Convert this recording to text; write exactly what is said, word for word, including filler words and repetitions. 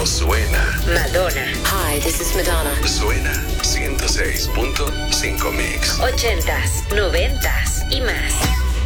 suena. Madonna. Hi, this is Madonna. Suena ciento seis punto cinco Mix. Ochentas, noventas y más.